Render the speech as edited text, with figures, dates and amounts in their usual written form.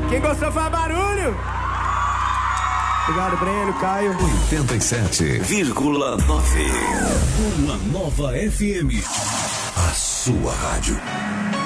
Quem gostou faz barulho. Obrigado, Breno, Caio. 87,9. Uma nova FM. A sua rádio.